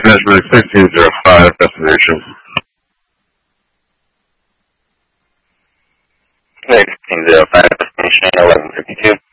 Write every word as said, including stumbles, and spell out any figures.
Nashville sixteen zero five, destination. sixteen zero five, destination eleven fifty-two.